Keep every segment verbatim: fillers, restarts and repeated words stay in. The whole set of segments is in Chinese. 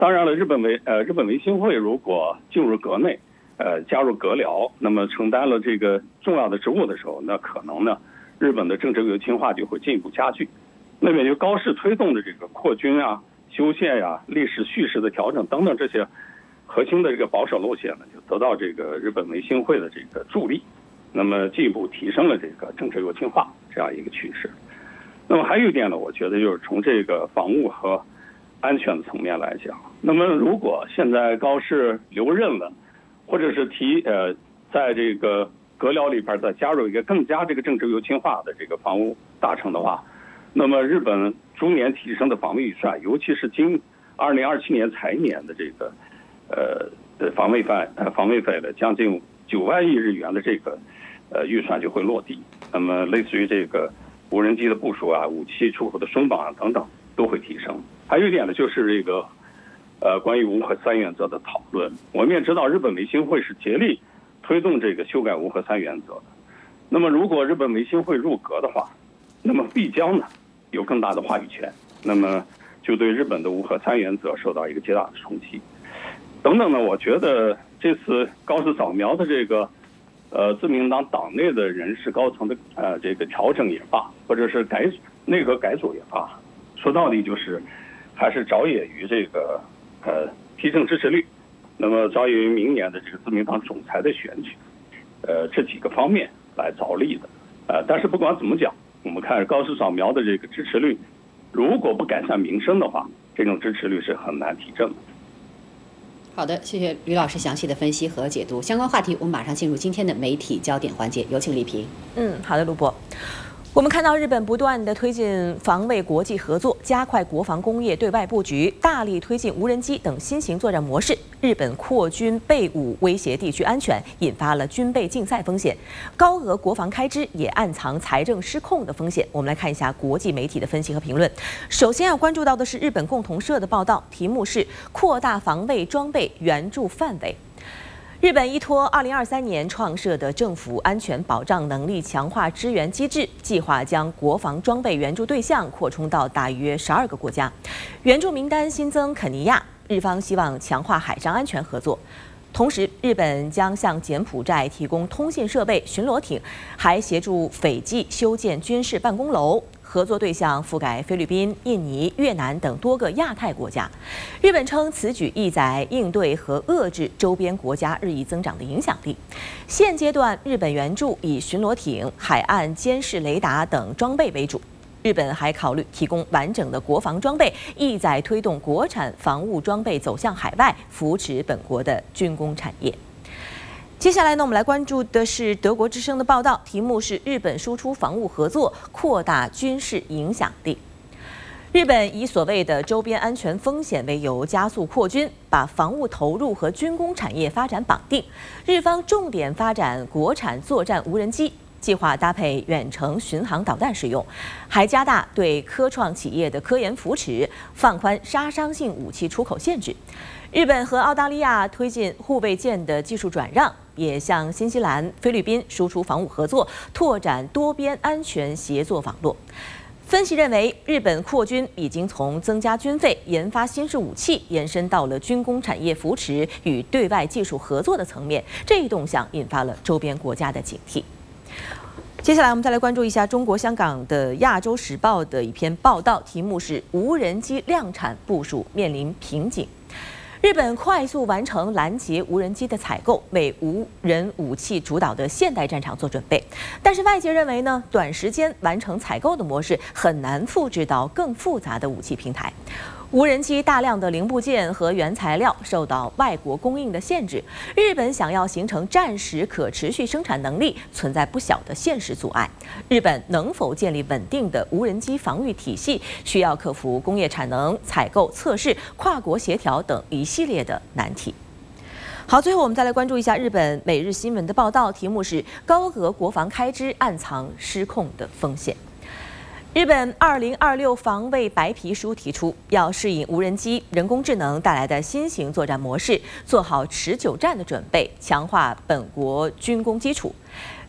当然了，日本维呃日本维新会如果进入阁内，呃加入阁僚，那么承担了这个重要的职务的时候，那可能呢，日本的政治右倾化就会进一步加剧。那么就高市推动的这个扩军啊、修宪呀、啊、历史叙事的调整等等这些核心的这个保守路线呢，就得到这个日本维新会的这个助力，那么进一步提升了这个政治右倾化这样一个趋势。那么还有一点呢，我觉得就是从这个防务和安全的层面来讲，那么如果现在高市留任了，或者是提呃在这个阁僚里边再加入一个更加这个政治右倾化的这个防务大臣的话，那么日本逐年提升的防卫预算，尤其是今二零二七年财年的这个呃防卫费呃防卫费的将近九万亿日元的这个呃预算就会落地。那么类似于这个无人机的部署啊、武器出口的松绑啊等等都会提升。还有一点呢，就是这个呃关于无核三原则的讨论。我们也知道，日本维新会是竭力推动这个修改无核三原则的。那么如果日本维新会入阁的话，那么必将呢有更大的话语权，那么就对日本的无核三原则受到一个极大的冲击。等等呢，我觉得这次高市扫描的这个呃自民党党内的人事高层的呃这个调整也罢，或者是改内阁改组也罢，说到底就是还是着眼于这个呃提升支持率，那么着眼于明年的这个自民党总裁的选举，呃这几个方面来着力的。呃，但是不管怎么讲，我们看高市扫描的这个支持率，如果不改善民生的话，这种支持率是很难提振的。 好的，谢谢吕老师详细的分析和解读。相关话题，我们马上进入今天的媒体焦点环节，有请李平。 嗯，好的，卢博。我们看到日本不断地推进防卫国际合作，加快国防工业对外布局，大力推进无人机等新型作战模式。日本扩军备武，威胁地区安全，引发了军备竞赛风险。高额国防开支也暗藏财政失控的风险。我们来看一下国际媒体的分析和评论。首先要关注到的是日本共同社的报道，题目是扩大防卫装备援助范围。日本依托二零二三年创设的政府安全保障能力强化支援机制，计划将国防装备援助对象扩充到大约十二个国家，援助名单新增肯尼亚。日方希望强化海上安全合作。同时，日本将向柬埔寨提供通信设备、巡逻艇，还协助斐济修建军事办公楼。合作对象覆盖菲律宾、印尼、越南等多个亚太国家。日本称此举意在应对和遏制周边国家日益增长的影响力。现阶段，日本援助以巡逻艇、海岸监视雷达等装备为主。日本还考虑提供完整的国防装备，意在推动国产防务装备走向海外，扶持本国的军工产业。接下来呢，我们来关注的是德国之声的报道，题目是日本输出防务合作，扩大军事影响力。日本以所谓的周边安全风险为由，加速扩军，把防务投入和军工产业发展绑定。日方重点发展国产作战无人机，计划搭配远程巡航导弹使用，还加大对科创企业的科研扶持，放宽杀伤性武器出口限制。日本和澳大利亚推进护卫舰的技术转让，也向新西兰、菲律宾输出防务合作，拓展多边安全协作网络。分析认为，日本扩军已经从增加军费、研发新式武器，延伸到了军工产业扶持与对外技术合作的层面。这一动向引发了周边国家的警惕。接下来，我们再来关注一下中国香港的《亚洲时报》的一篇报道，题目是“无人机量产部署面临瓶颈”。日本快速完成拦截无人机的采购，为无人武器主导的现代战场做准备。但是外界认为呢，短时间完成采购的模式很难复制到更复杂的武器平台。无人机大量的零部件和原材料受到外国供应的限制，日本想要形成战时可持续生产能力，存在不小的现实阻碍。日本能否建立稳定的无人机防御体系，需要克服工业产能、采购、测试、跨国协调等一系列的难题。好，最后我们再来关注一下日本《每日新闻》的报道，题目是“高额国防开支暗藏失控的风险”。日本二零二六防卫白皮书提出，要适应无人机、人工智能带来的新型作战模式，做好持久战的准备，强化本国军工基础。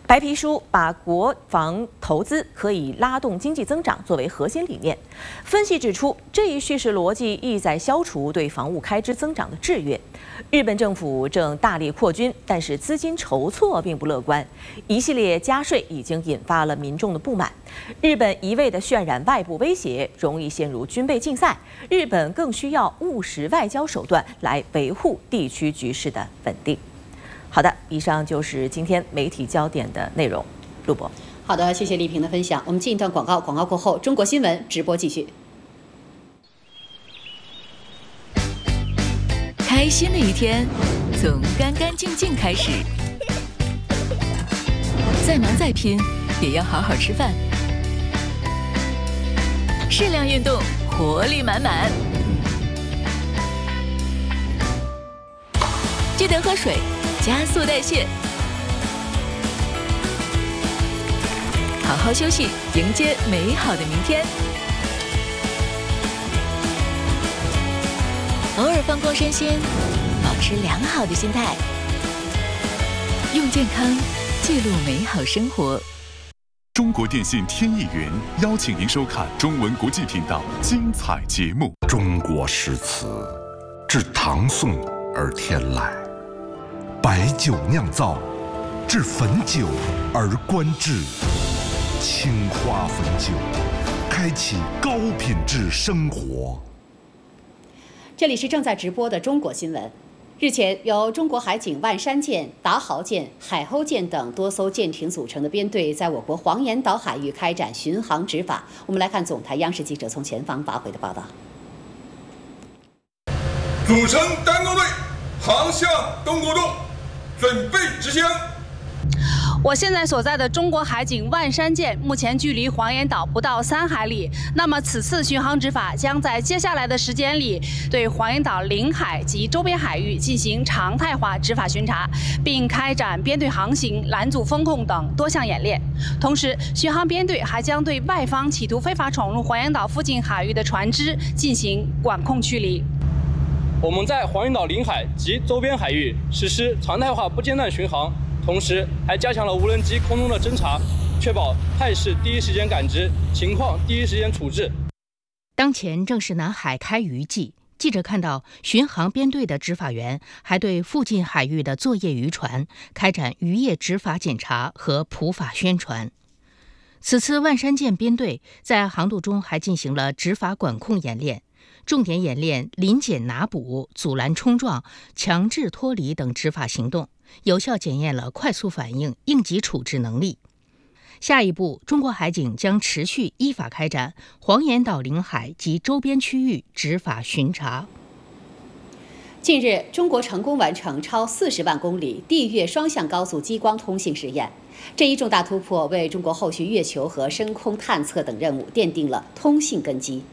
白皮书把国防投资可以拉动经济增长作为核心理念。分析指出，这一叙事逻辑意在消除对防务开支增长的制约。日本政府正大力扩军，但是资金筹措并不乐观，一系列加税已经引发了民众的不满。日本一味地渲染外部威胁，容易陷入军备竞赛。日本更需要务实外交手段来维护地区局势的稳定。好的，以上就是今天媒体焦点的内容。录播。 好的，谢谢丽萍的分享。我们进一段广告，广告过后，中国新闻直播继续。 开心的一天从干干净净开始，再忙再拼也要好好吃饭，适量运动，活力满满。记得喝水，加速代谢。好好休息，迎接美好的明天。偶尔放空身心，保持良好的心态，用健康记录美好生活。 中国电信天翼云邀请您收看中文国际频道精彩节目。 中国诗词自唐宋而天来，白酒酿造，至汾酒而观之。青花汾酒，开启高品质生活。 这里是正在直播的中国新闻。日前，由中国海警万山舰、达豪舰、海鸥舰等多艘舰艇组成的编队，在我国黄岩岛海域开展巡航执法。我们来看总台央视记者从前方发回的报道。 组成单钩队，航向东国洞，准备执行。 我现在所在的中国海警万山舰目前距离黄岩岛不到三海里。那么此次巡航执法将在接下来的时间里，对黄岩岛领海及周边海域进行常态化执法巡查，并开展编队航行、拦阻风控等多项演练。同时，巡航编队还将对外方企图非法闯入黄岩岛附近海域的船只进行管控驱离。 我们在黄岩岛领海及周边海域实施常态化不间断巡航。同时，还加强了无人机空中的侦察，确保态势第一时间感知，情况第一时间处置。 当前正是南海开渔季，记者看到巡航编队的执法员还对附近海域的作业渔船开展渔业执法检查和普法宣传。此次万山舰编队在航渡中还进行了执法管控演练，重点演练临检拿捕、阻拦冲撞、强制脱离等执法行动，有效检验了快速反应、应急处置能力。下一步，中国海警将持续依法开展黄岩岛领海及周边区域执法巡查。 近日，中国成功完成超四十万公里地月双向高速激光通信试验，这一重大突破为中国后续月球和深空探测等任务奠定了通信根基。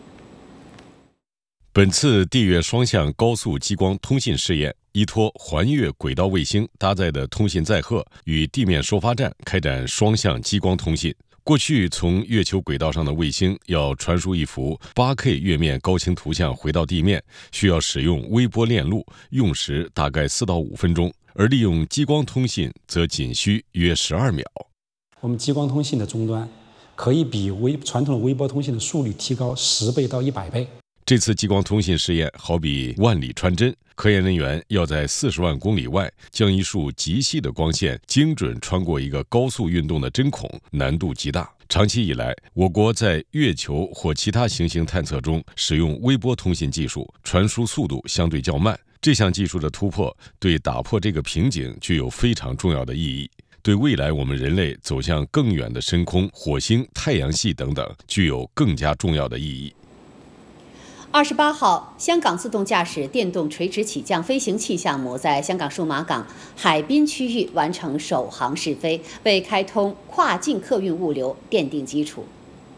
本次地月双向高速激光通信试验依托环月轨道卫星搭载的通信载荷与地面收发站开展双向激光通信。过去从月球轨道上的卫星要传输一幅 八K 月面高清图像回到地面，需要使用微波链路，用时大概四到五分钟，而利用激光通信则仅需约十二秒。 我们激光通信的终端可以比微传统的微波通信的速率提高十倍到一百倍。 这次激光通信试验好比万里穿针，科研人员要在四十万公里外将一束极细的光线精准穿过一个高速运动的针孔，难度极大。长期以来，我国在月球或其他行星探测中使用微波通信技术，传输速度相对较慢。这项技术的突破对打破这个瓶颈具有非常重要的意义，对未来我们人类走向更远的深空、火星、太阳系等等具有更加重要的意义。 二十八号，香港自动驾驶电动垂直起降飞行器项目在香港数码港海滨区域完成首航试飞，为开通跨境客运物流奠定基础。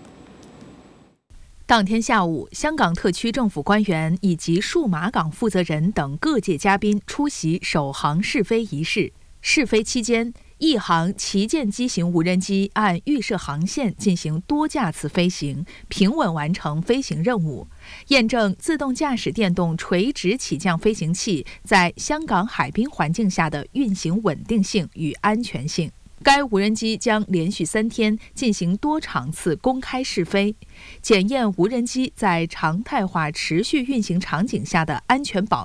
当天下午，香港特区政府官员以及数码港负责人等各界嘉宾出席首航试飞仪式。试飞期间，一航旗舰机型无人机按预设航线进行多架次飞行，平稳完成飞行任务，验证自动驾驶电动垂直起降飞行器在香港海滨环境下的运行稳定性与安全性。 该无人机将连续三天进行多场次公开试飞，检验无人机在常态化持续运行场景下的安全保